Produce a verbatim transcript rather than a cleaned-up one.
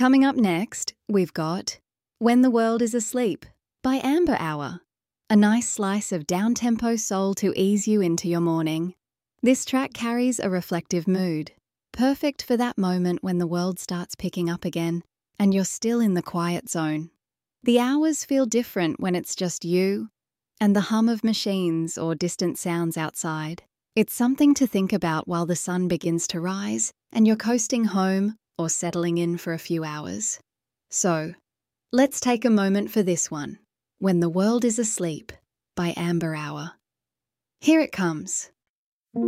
Coming up next, we've got When the World is Asleep by Amber Hour, a nice slice of down-tempo soul to ease you into your morning. This track carries a reflective mood, perfect for that moment when the world starts picking up again and you're still in the quiet zone. The hours feel different when it's just you and the hum of machines or distant sounds outside. It's something to think about while the sun begins to rise and you're coasting home or settling in for a few hours. So, let's take a moment for this one, When the World is Asleep by Amber Hour. Here it comes.